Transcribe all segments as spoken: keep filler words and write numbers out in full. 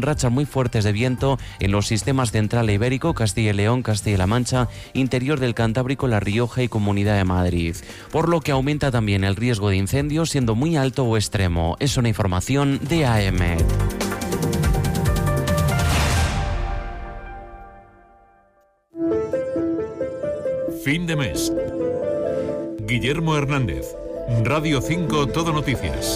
rachas muy fuertes de viento en los sistemas central e ibérico, Castilla y León, Castilla-La Mancha, interior del Cantábrico, La Rioja y Comunidad de Madrid. Por lo que aumenta también el riesgo de incendios, siendo muy alto o extremo. Es una información de A E M E T. Fin de mes. Guillermo Hernández, Radio cinco Todo Noticias.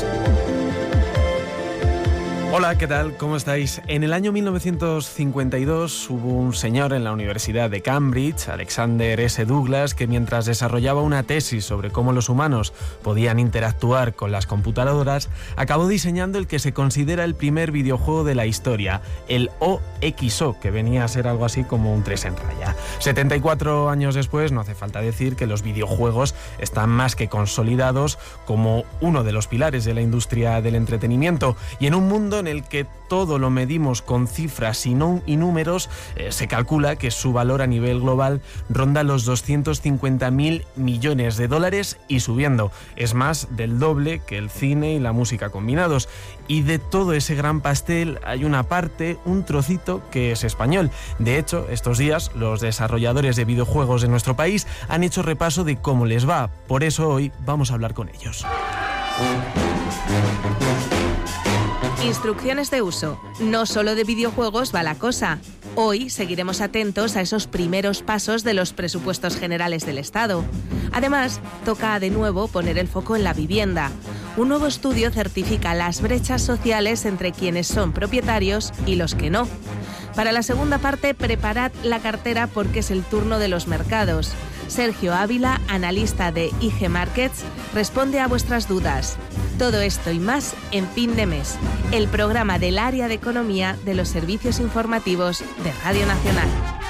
Hola, ¿qué tal? ¿Cómo estáis? En el año mil novecientos cincuenta y dos hubo un señor en la Universidad de Cambridge, Alexander S. Douglas, que mientras desarrollaba una tesis sobre cómo los humanos podían interactuar con las computadoras, acabó diseñando el que se considera el primer videojuego de la historia, el O X O, que venía a ser algo así como un tres en raya. setenta y cuatro años después, no hace falta decir que los videojuegos están más que consolidados como uno de los pilares de la industria del entretenimiento, y en un mundo en el que todo lo medimos con cifras y, no, y números, eh, se calcula que su valor a nivel global ronda los doscientos cincuenta mil millones de dólares y subiendo. Es más del doble que el cine y la música combinados. Y de todo ese gran pastel hay una parte, un trocito, que es español. De hecho, estos días los desarrolladores de videojuegos de nuestro país han hecho repaso de cómo les va. Por eso hoy vamos a hablar con ellos. Instrucciones de uso. No solo de videojuegos va la cosa. Hoy seguiremos atentos a esos primeros pasos de los presupuestos generales del Estado. Además, toca de nuevo poner el foco en la vivienda. Un nuevo estudio certifica las brechas sociales entre quienes son propietarios y los que no. Para la segunda parte, preparad la cartera porque es el turno de los mercados. Sergio Ávila, analista de I G Markets, responde a vuestras dudas. Todo esto y más en Fin de Mes, el programa del área de economía de los servicios informativos de Radio Nacional.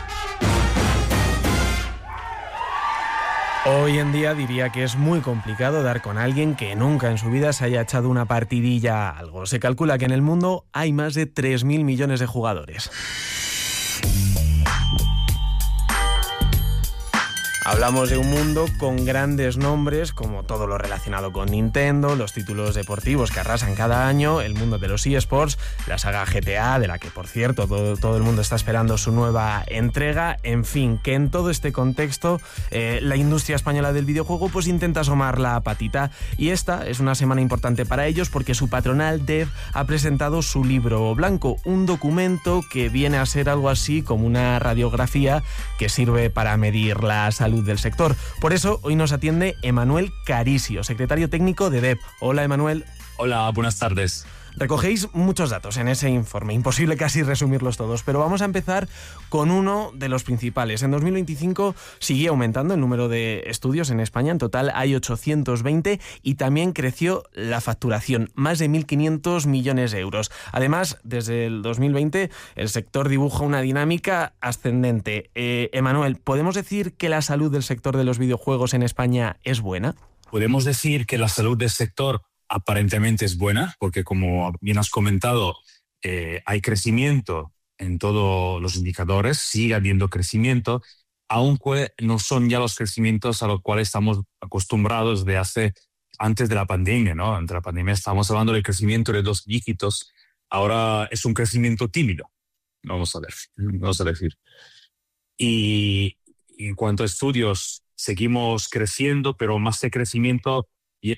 Hoy en día diría que es muy complicado dar con alguien que nunca en su vida se haya echado una partidilla a algo. Se calcula que en el mundo hay más de tres mil millones de jugadores. Hablamos de un mundo con grandes nombres, como todo lo relacionado con Nintendo, los títulos deportivos que arrasan cada año, el mundo de los eSports, la saga G T A, de la que, por cierto, todo, todo el mundo está esperando su nueva entrega. En fin, que en todo este contexto, eh, la industria española del videojuego pues intenta asomar la patita. Y esta es una semana importante para ellos porque su patronal Dev ha presentado su libro blanco, un documento que viene a ser algo así como una radiografía que sirve para medir la salud del sector. Por eso hoy nos atiende Emanuel Carisio, secretario técnico de Dev. Hola, Emanuel. Hola, buenas tardes. Recogéis muchos datos en ese informe, imposible casi resumirlos todos, pero vamos a empezar con uno de los principales. En dos mil veinticinco sigue aumentando el número de estudios en España, en total hay ochocientos veinte y también creció la facturación, más de mil quinientos millones de euros. Además, desde el dos mil veinte el sector dibuja una dinámica ascendente. Eh, Emanuel, ¿podemos decir que la salud del sector de los videojuegos en España es buena? Podemos decir que la salud del sector aparentemente es buena, porque como bien has comentado, eh, hay crecimiento en todos los indicadores, sigue habiendo crecimiento, aunque no son ya los crecimientos a los cuales estamos acostumbrados de hace, antes de la pandemia, ¿no? Ante la pandemia estamos hablando del crecimiento de dos dígitos, ahora es un crecimiento tímido, vamos a ver, vamos a decir. Y en cuanto a estudios, seguimos creciendo, pero más de crecimiento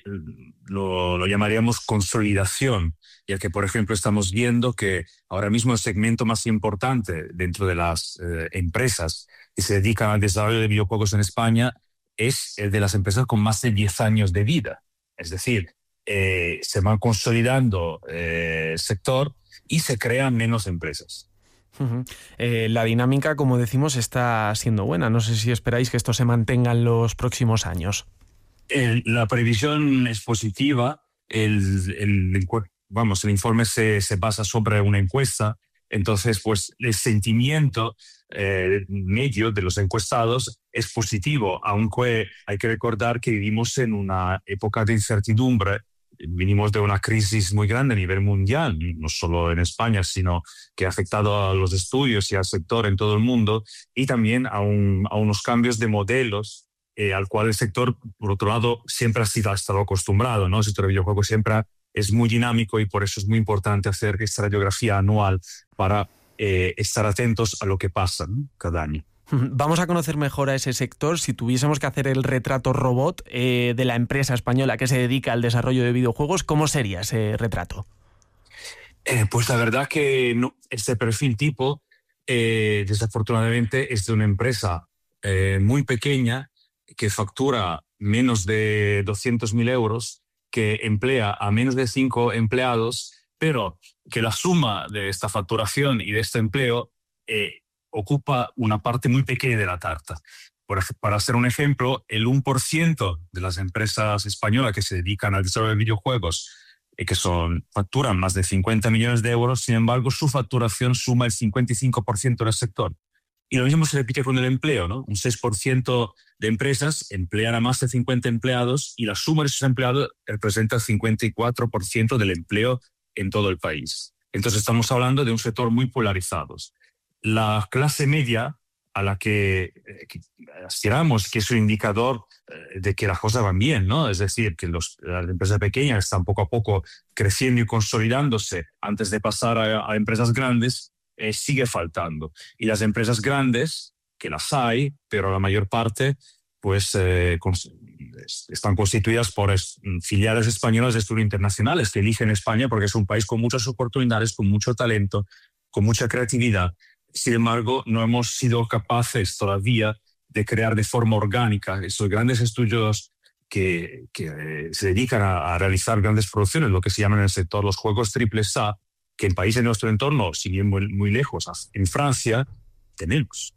Lo, lo llamaríamos consolidación, ya que, por ejemplo, estamos viendo que ahora mismo el segmento más importante dentro de las eh, empresas que se dedican al desarrollo de videojuegos en España es el de las empresas con más de diez años de vida. Es decir, eh, se va consolidando eh, el sector y se crean menos empresas. Uh-huh. Eh, la dinámica, como decimos, está siendo buena. No sé si esperáis que esto se mantenga en los próximos años. El, la previsión es positiva. El, el, vamos, el informe se, se basa sobre una encuesta. Entonces, pues el sentimiento eh, medio de los encuestados es positivo, aunque hay que recordar que vivimos en una época de incertidumbre. Venimos de una crisis muy grande a nivel mundial, no solo en España, sino que ha afectado a los estudios y al sector en todo el mundo, y también a, un, a unos cambios de modelos eh, al cual el sector, por otro lado, siempre ha, sido, ha estado acostumbrado, ¿no? El sector de videojuegos siempre ha es muy dinámico y por eso es muy importante hacer esta radiografía anual para eh, estar atentos a lo que pasa, ¿no?, cada año. Vamos a conocer mejor a ese sector. Si tuviésemos que hacer el retrato robot eh, de la empresa española que se dedica al desarrollo de videojuegos, ¿cómo sería ese retrato? Eh, pues la verdad que no, este perfil tipo, eh, desafortunadamente, es de una empresa eh, muy pequeña que factura menos de doscientos mil euros, que emplea a menos de cinco empleados, pero que la suma de esta facturación y de este empleo eh, ocupa una parte muy pequeña de la tarta. Por, para hacer un ejemplo, el uno por ciento de las empresas españolas que se dedican al desarrollo de videojuegos, eh, que son, facturan más de cincuenta millones de euros, sin embargo, su facturación suma el cincuenta y cinco por ciento del sector. Y lo mismo se repite con el empleo, ¿no? Un seis por ciento de empresas emplean a más de cincuenta empleados y la suma de esos empleados representa el cincuenta y cuatro por ciento del empleo en todo el país. Entonces estamos hablando de un sector muy polarizado. La clase media, a la que, que aspiramos, que es un indicador de que las cosas van bien, ¿no? Es decir, que los, las empresas pequeñas están poco a poco creciendo y consolidándose antes de pasar a, a empresas grandes, eh, sigue faltando. Y las empresas grandes, que las hay, pero la mayor parte, pues eh, cons- están constituidas por es, filiales españolas de estudios internacionales que eligen España porque es un país con muchas oportunidades, con mucho talento, con mucha creatividad. Sin embargo, no hemos sido capaces todavía de crear de forma orgánica estos grandes estudios que, que eh, se dedican a, a realizar grandes producciones, lo que se llama en el sector los juegos triple A, que en países de nuestro entorno, si bien muy, muy lejos, en Francia, tenemos.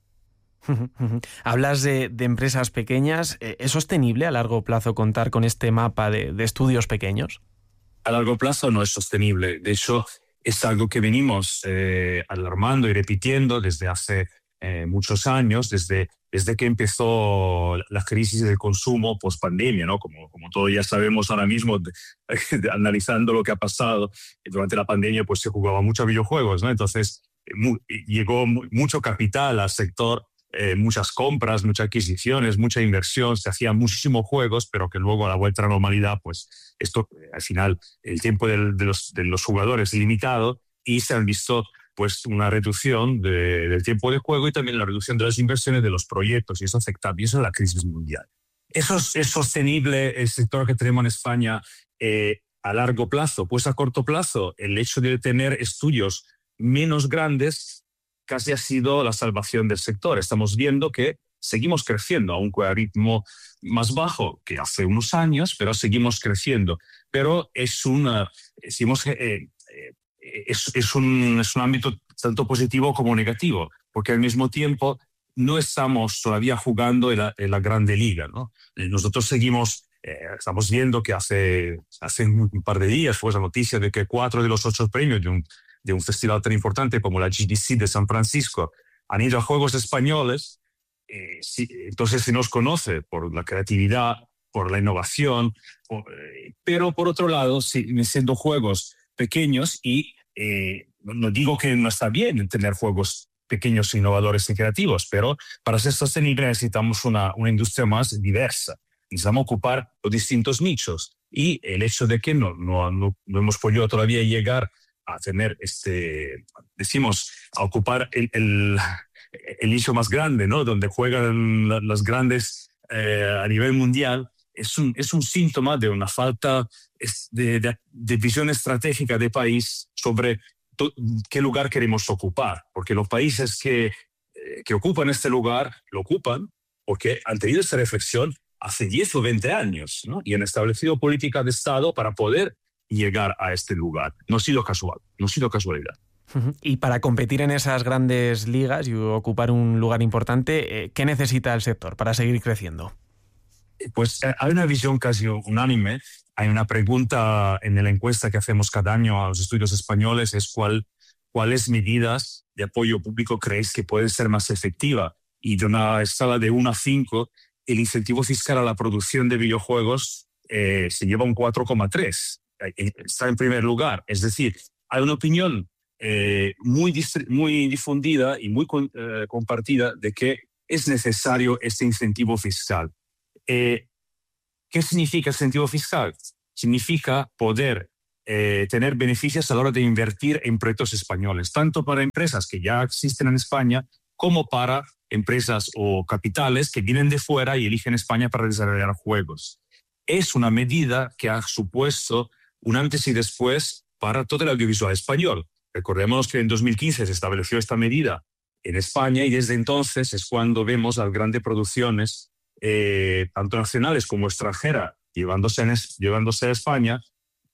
Hablas de, de empresas pequeñas. ¿Es sostenible a largo plazo contar con este mapa de, de estudios pequeños? A largo plazo no es sostenible. De hecho, es algo que venimos eh, alarmando y repitiendo desde hace eh, muchos años, desde, desde que empezó la crisis del consumo post-pandemia, ¿no? Como, como todos ya sabemos ahora mismo, de, de, analizando lo que ha pasado durante la pandemia, pues se jugaba mucho a videojuegos, ¿no? Entonces mu- llegó mu- mucho capital al sector, eh, muchas compras, muchas adquisiciones, mucha inversión, se hacían muchísimos juegos, pero que luego a la vuelta a la normalidad, pues esto, al final, el tiempo del, de, los, de los jugadores es limitado y se han visto pues una reducción de, del tiempo de juego y también la reducción de las inversiones de los proyectos, y eso afecta, y eso es la crisis mundial. ¿Eso es, es sostenible el sector que tenemos en España eh, a largo plazo? Pues a corto plazo, el hecho de tener estudios menos grandes casi ha sido la salvación del sector. Estamos viendo que seguimos creciendo, aunque a ritmo más bajo que hace unos años, pero seguimos creciendo. Pero es, una, decimos, eh, eh, es, es, un, es un ámbito tanto positivo como negativo, porque al mismo tiempo no estamos todavía jugando en la, en la grande liga, ¿no? Nosotros seguimos, eh, estamos viendo que hace, hace un par de días fue esa noticia de que cuatro de los ocho premios de un, de un festival tan importante como la G D C de San Francisco han ido a juegos españoles. Eh, sí, entonces se nos conoce por la creatividad, por la innovación, por, eh, pero por otro lado, siguen siendo juegos pequeños y eh, no, no digo que no está bien tener juegos pequeños, innovadores y creativos, pero para ser sostenible necesitamos una, una industria más diversa. Necesitamos ocupar los distintos nichos y el hecho de que no, no, no, no hemos podido todavía llegar a tener este, decimos, a ocupar el, el, el nicho más grande, ¿no? Donde juegan las grandes eh, a nivel mundial, es un, es un síntoma de una falta de, de, de visión estratégica de país sobre to, qué lugar queremos ocupar, porque los países que, eh, que ocupan este lugar lo ocupan porque han tenido esta reflexión hace diez o veinte años, ¿no? Y han establecido políticas de Estado para poder llegar a este lugar. No ha sido casual, no ha sido casualidad. Y para competir en esas grandes ligas y ocupar un lugar importante, ¿qué necesita el sector para seguir creciendo? Pues hay una visión casi unánime. Hay una pregunta en la encuesta que hacemos cada año a los estudios españoles, es cuál, cuáles medidas de apoyo público creéis que pueden ser más efectivas. Y de una escala de uno a cinco, el incentivo fiscal a la producción de videojuegos eh, se lleva un cuatro coma tres. Está en primer lugar. Es decir, hay una opinión eh, muy, muy difundida y muy con, eh, compartida de que es necesario este incentivo fiscal. Eh, ¿Qué significa incentivo fiscal? Significa poder eh, tener beneficios a la hora de invertir en proyectos españoles, tanto para empresas que ya existen en España como para empresas o capitales que vienen de fuera y eligen España para desarrollar juegos. Es una medida que ha supuesto un antes y después para todo el audiovisual español. Recordemos que en dos mil quince se estableció esta medida en España y desde entonces es cuando vemos las grandes producciones, eh, tanto nacionales como extranjeras, llevándose, en, llevándose a España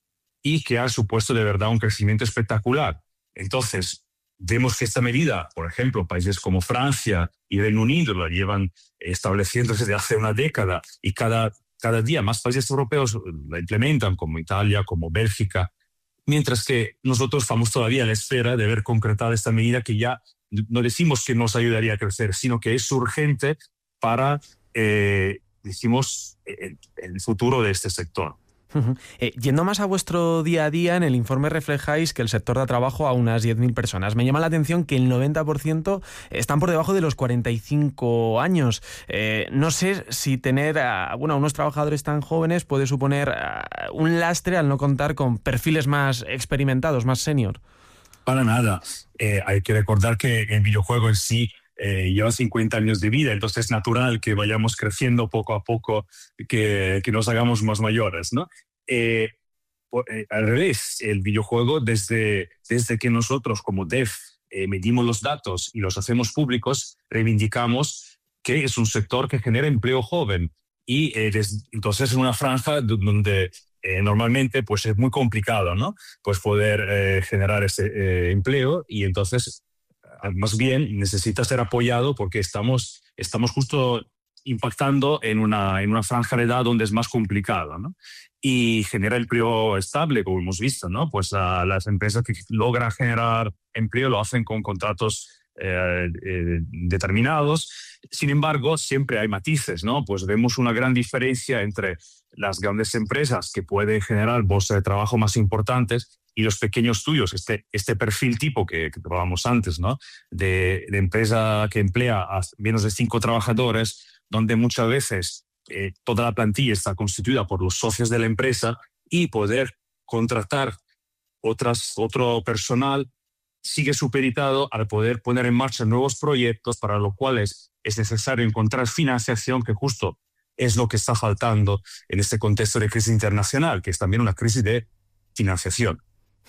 y que ha supuesto de verdad un crecimiento espectacular. Entonces, vemos que esta medida, por ejemplo, países como Francia y Reino Unido la llevan estableciéndose desde hace una década y cada, cada día más países europeos la implementan, como Italia, como Bélgica, mientras que nosotros estamos todavía a la espera de ver concretada esta medida que ya no decimos que nos ayudaría a crecer, sino que es urgente para, eh, decimos, el, el futuro de este sector. Uh-huh. Eh, yendo más a vuestro día a día, en el informe reflejáis que el sector da trabajo a unas diez mil personas. Me llama la atención que el noventa por ciento están por debajo de los cuarenta y cinco años. Eh, no sé si tener a, bueno, a unos trabajadores tan jóvenes puede suponer uh, un lastre al no contar con perfiles más experimentados, más senior. Para nada. Eh, hay que recordar que el videojuego en sí Eh, lleva cincuenta años de vida, entonces es natural que vayamos creciendo poco a poco, que, que nos hagamos más mayores, ¿no? Eh, por, eh, al revés, el videojuego, desde, desde que nosotros como Dev eh, medimos los datos y los hacemos públicos, reivindicamos que es un sector que genera empleo joven y eh, des, entonces es una franja donde eh, normalmente pues es muy complicado, ¿no? Pues poder eh, generar ese eh, empleo y entonces más bien necesita ser apoyado porque estamos, estamos justo impactando en una, en una franja de edad donde es más complicado, ¿no? Y genera empleo estable, como hemos visto, ¿no? Pues a las empresas que logran generar empleo lo hacen con contratos eh, eh, determinados. Sin embargo, siempre hay matices, ¿no? Pues vemos una gran diferencia entre las grandes empresas que pueden generar bolsas de trabajo más importantes y los pequeños estudios, este, este perfil tipo que, que hablábamos antes, ¿no? De, de empresa que emplea a menos de cinco trabajadores, donde muchas veces eh, toda la plantilla está constituida por los socios de la empresa y poder contratar otras, otro personal sigue supeditado al poder poner en marcha nuevos proyectos para los cuales es necesario encontrar financiación, que justo es lo que está faltando en este contexto de crisis internacional, que es también una crisis de financiación.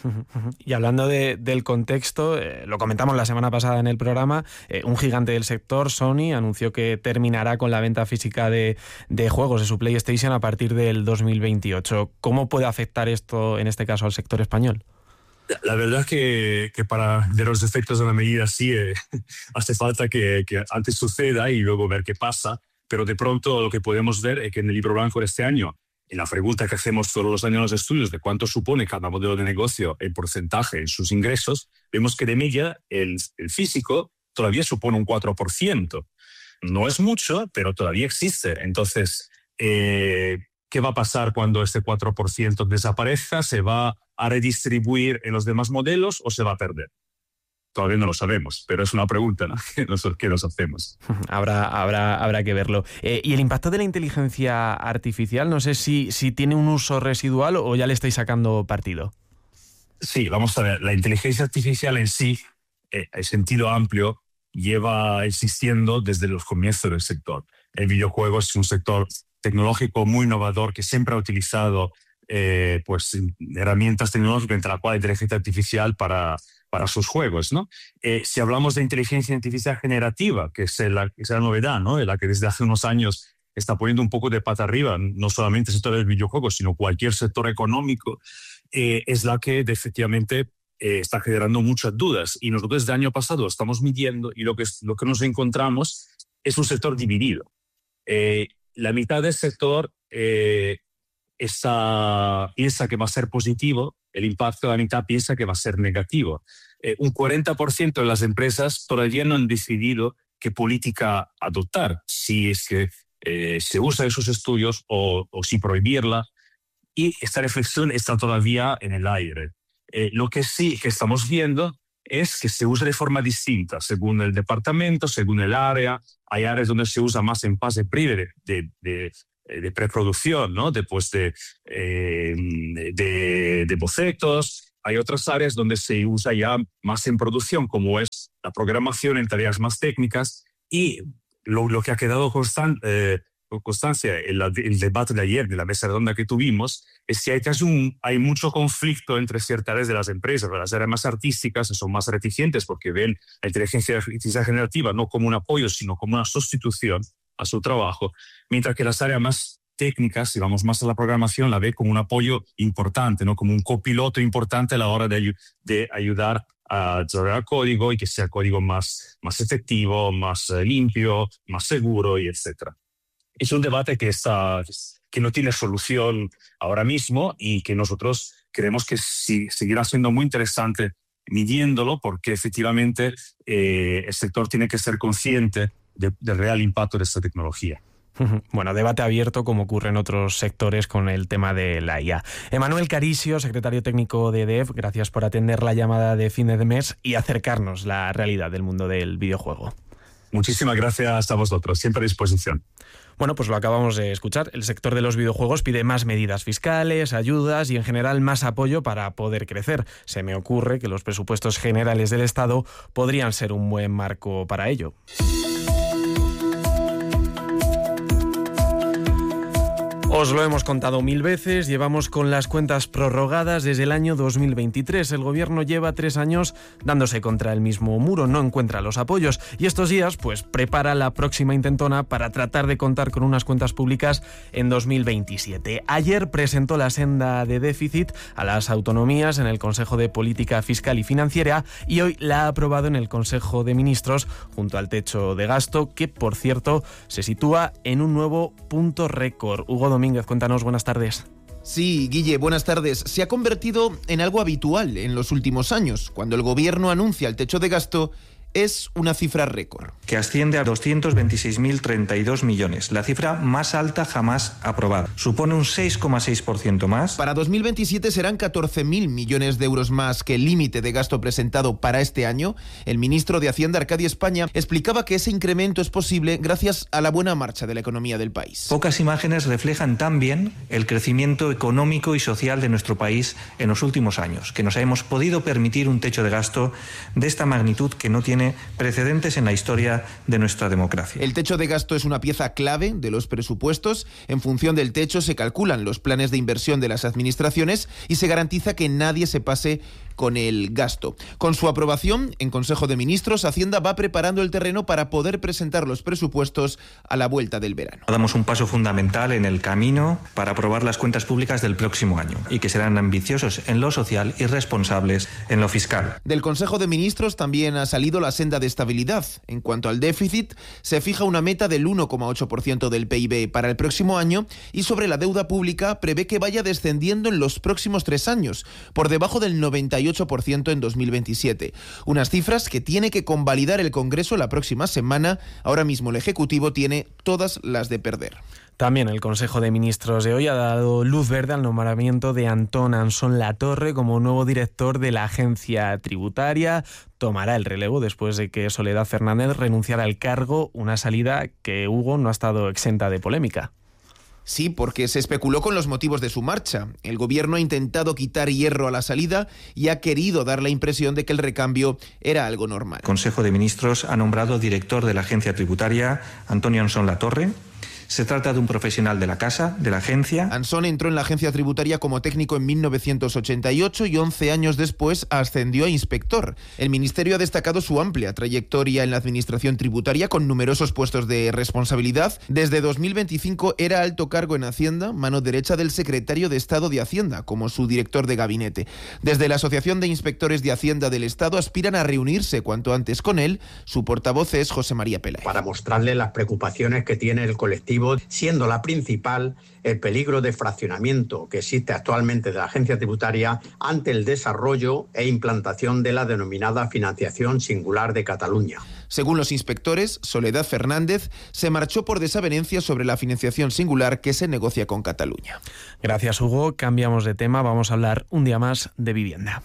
Y hablando de, del contexto, eh, lo comentamos la semana pasada en el programa, eh, un gigante del sector, Sony, anunció que terminará con la venta física de, de juegos de su PlayStation a partir del dos mil veintiocho. ¿Cómo puede afectar esto, en este caso, al sector español? La verdad es que, que para ver los efectos de una medida así eh, hace falta que, que antes suceda y luego ver qué pasa, pero de pronto lo que podemos ver es que en el libro blanco de este año, en la pregunta que hacemos todos los años en los estudios de cuánto supone cada modelo de negocio en porcentaje en sus ingresos, vemos que de media el, el físico todavía supone un cuatro por ciento. No es mucho, pero todavía existe. Entonces, eh, ¿qué va a pasar cuando este cuatro por ciento desaparezca? ¿Se va a redistribuir en los demás modelos o se va a perder? Todavía no lo sabemos, pero es una pregunta, ¿no? que, nos, que nos hacemos. Habrá, habrá, habrá que verlo. Eh, ¿Y el impacto de la inteligencia artificial? No sé si, si tiene un uso residual o ya le estáis sacando partido. Sí, vamos a ver. La inteligencia artificial en sí, eh, en sentido amplio, lleva existiendo desde los comienzos del sector. El videojuego es un sector tecnológico muy innovador que siempre ha utilizado eh, pues, herramientas tecnológicas, entre las cuales la inteligencia artificial para... para sus juegos, ¿no? Eh, si hablamos de inteligencia artificial generativa, que es la, que es la novedad, ¿no? La que desde hace unos años está poniendo un poco de pata arriba, no solamente el sector del videojuego, sino cualquier sector económico, eh, es la que efectivamente eh, está generando muchas dudas. Y nosotros desde el año pasado estamos midiendo y lo que, lo que nos encontramos es un sector dividido. Eh, la mitad del sector eh, está, piensa que va a ser positivo, el impacto de la mitad piensa que va a ser negativo. Eh, un cuarenta por ciento de las empresas todavía no han decidido qué política adoptar, si es que eh, se usa esos estudios o, o si prohibirla. Y esta reflexión está todavía en el aire. Eh, lo que sí que estamos viendo es que se usa de forma distinta según el departamento, según el área. Hay áreas donde se usa más en fase previa de, de, de preproducción, ¿no? Después de, eh, de, de bocetos. Hay otras áreas donde se usa ya más en producción, como es la programación en tareas más técnicas. Y lo, lo que ha quedado constan, eh, constancia en la, el debate de ayer, de la mesa redonda que tuvimos, es que hay, casi un, hay mucho conflicto entre ciertas áreas de las empresas. Las áreas más artísticas son más reticentes porque ven la inteligencia artificial generativa no como un apoyo, sino como una sustitución a su trabajo, mientras que las áreas más técnicas, si vamos más a la programación, la ve como un apoyo importante, ¿no? Como un copiloto importante a la hora de, de ayudar a desarrollar código y que sea código más, más efectivo, más uh, limpio, más seguro y etcétera. Es un debate que, está, que no tiene solución ahora mismo y que nosotros creemos que sí, seguirá siendo muy interesante midiéndolo, porque efectivamente eh, el sector tiene que ser consciente de, del real impacto de esta tecnología. Bueno, debate abierto como ocurre en otros sectores con el tema de la I A. Emanuel Caricio, secretario técnico de E D E F, gracias por atender la llamada de fin de mes y acercarnos la realidad del mundo del videojuego. Muchísimas gracias a vosotros, siempre a disposición. Bueno, pues lo acabamos de escuchar. El sector de los videojuegos pide más medidas fiscales, ayudas y en general más apoyo para poder crecer. Se me ocurre que los presupuestos generales del Estado podrían ser un buen marco para ello. Os lo hemos contado mil veces, llevamos con las cuentas prorrogadas desde el año dos mil veintitrés. El gobierno lleva tres años dándose contra el mismo muro, no encuentra los apoyos y estos días pues prepara la próxima intentona para tratar de contar con unas cuentas públicas en dos mil veintisiete. Ayer presentó la senda de déficit a las autonomías en el Consejo de Política Fiscal y Financiera y hoy la ha aprobado en el Consejo de Ministros junto al techo de gasto, que por cierto se sitúa en un nuevo punto récord. Hugo Domínguez, cuéntanos, buenas tardes. Sí, Guille, buenas tardes. Se ha convertido en algo habitual en los últimos años. Cuando el gobierno anuncia el techo de gasto, es una cifra récord. Que asciende a doscientos veintiséis mil treinta y dos millones, la cifra más alta jamás aprobada. Supone un seis coma seis por ciento más. Para dos mil veintisiete serán catorce mil millones de euros más que el límite de gasto presentado para este año. El ministro de Hacienda, Arcadio España, explicaba que ese incremento es posible gracias a la buena marcha de la economía del país. Pocas imágenes reflejan tan bien el crecimiento económico y social de nuestro país en los últimos años, que nos hemos podido permitir un techo de gasto de esta magnitud que no tiene precedentes en la historia de nuestra democracia. El techo de gasto es una pieza clave de los presupuestos. En función del techo se calculan los planes de inversión de las administraciones y se garantiza que nadie se pase con el gasto. Con su aprobación en Consejo de Ministros, Hacienda va preparando el terreno para poder presentar los presupuestos a la vuelta del verano. Damos un paso fundamental en el camino para aprobar las cuentas públicas del próximo año y que serán ambiciosos en lo social y responsables en lo fiscal. Del Consejo de Ministros también ha salido la senda de estabilidad. En cuanto al déficit, se fija una meta del uno coma ocho por ciento del P I B para el próximo año y sobre la deuda pública prevé que vaya descendiendo en los próximos tres años, por debajo del noventa y ocho por ciento en dos mil veintisiete. Unas cifras que tiene que convalidar el Congreso la próxima semana. Ahora mismo el Ejecutivo tiene todas las de perder. También el Consejo de Ministros de hoy ha dado luz verde al nombramiento de Antón Ansón Latorre como nuevo director de la Agencia Tributaria. Tomará el relevo después de que Soledad Fernández renunciara al cargo, una salida que, Hugo, no ha estado exenta de polémica. Sí, porque se especuló con los motivos de su marcha. El gobierno ha intentado quitar hierro a la salida y ha querido dar la impresión de que el recambio era algo normal. El Consejo de Ministros ha nombrado director de la Agencia Tributaria Antonio Ansón Latorre. Se trata de un profesional de la casa, de la agencia. Ansón entró en la Agencia Tributaria como técnico en mil novecientos ochenta y ocho y once años después ascendió a inspector. El Ministerio ha destacado su amplia trayectoria en la Administración Tributaria con numerosos puestos de responsabilidad. Desde dos mil veinticinco era alto cargo en Hacienda, mano derecha del secretario de Estado de Hacienda, como su director de gabinete. Desde la Asociación de Inspectores de Hacienda del Estado aspiran a reunirse cuanto antes con él. Su portavoz es José María Peláez. Para mostrarle las preocupaciones que tiene el colectivo, siendo la principal el peligro de fraccionamiento que existe actualmente de la agencia tributaria ante el desarrollo e implantación de la denominada financiación singular de Cataluña. Según los inspectores, Soledad Fernández se marchó por desavenencias sobre la financiación singular que se negocia con Cataluña. Gracias, Hugo. Cambiamos de tema. Vamos a hablar un día más de vivienda.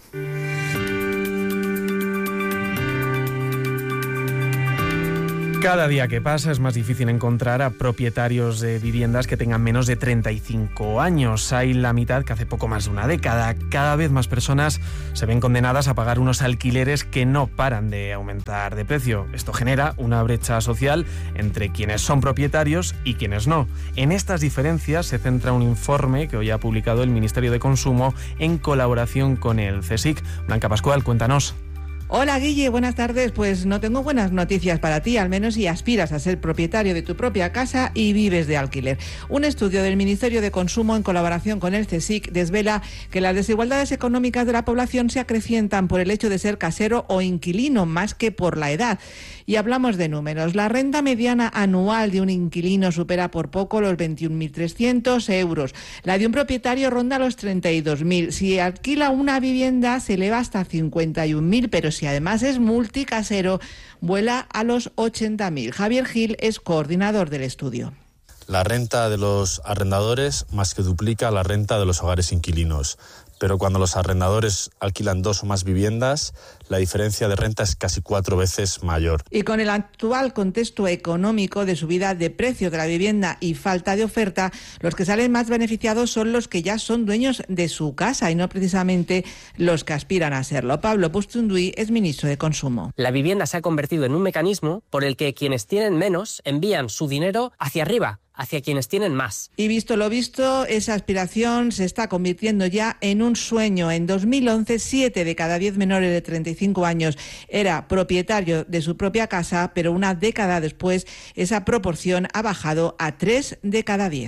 Cada día que pasa es más difícil encontrar a propietarios de viviendas que tengan menos de treinta y cinco años. Hay la mitad que hace poco más de una década. Cada vez más personas se ven condenadas a pagar unos alquileres que no paran de aumentar de precio. Esto genera una brecha social entre quienes son propietarios y quienes no. En estas diferencias se centra un informe que hoy ha publicado el Ministerio de Consumo en colaboración con el CSIC. Blanca Pascual, cuéntanos. Hola Guille, buenas tardes. Pues no tengo buenas noticias para ti, al menos si aspiras a ser propietario de tu propia casa y vives de alquiler. Un estudio del Ministerio de Consumo en colaboración con el CSIC desvela que las desigualdades económicas de la población se acrecientan por el hecho de ser casero o inquilino más que por la edad. Y hablamos de números. La renta mediana anual de un inquilino supera por poco los veintiún mil trescientos euros. La de un propietario ronda los treinta y dos mil. Si alquila una vivienda se eleva hasta cincuenta y un mil, pero si además es multicasero, vuela a los ochenta mil. Javier Gil es coordinador del estudio. La renta de los arrendadores más que duplica la renta de los hogares inquilinos. Pero cuando los arrendadores alquilan dos o más viviendas, la diferencia de renta es casi cuatro veces mayor. Y con el actual contexto económico de subida de precios de la vivienda y falta de oferta, los que salen más beneficiados son los que ya son dueños de su casa y no precisamente los que aspiran a serlo. Pablo Pustunduy es ministro de Consumo. La vivienda se ha convertido en un mecanismo por el que quienes tienen menos envían su dinero hacia arriba, hacia quienes tienen más. Y visto lo visto, esa aspiración se está convirtiendo ya en un sueño. En dos mil once, siete de cada diez menores de treinta y cinco años era propietario de su propia casa, pero una década después esa proporción ha bajado a tres de cada diez.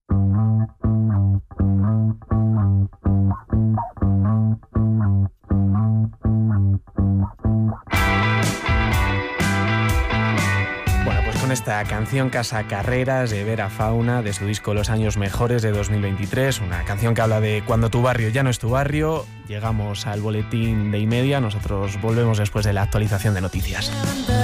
Con esta canción Casa Carreras de Vera Fauna, de su disco Los años mejores de dos mil veintitrés, una canción que habla de cuando tu barrio ya no es tu barrio. Llegamos al boletín de y media, nosotros volvemos después de la actualización de noticias.